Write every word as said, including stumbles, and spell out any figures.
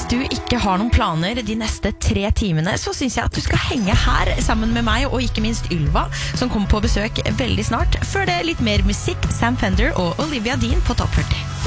du ikke har noen planer de neste tre timene, så synes jeg at du skal henge her sammen med meg, og ikke minst Ylva, som kommer på besøk veldig snart. Før det litt mer musikk, Sam Fender og Olivia Dean på Topp førti.